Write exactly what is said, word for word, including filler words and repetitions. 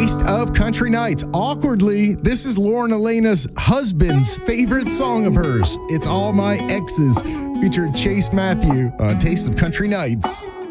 Taste of Country Nights. Awkwardly, this is Lauren Elena's husband's favorite song of hers. It's All My Exes, featured Chase Matthew on Taste of Country Nights.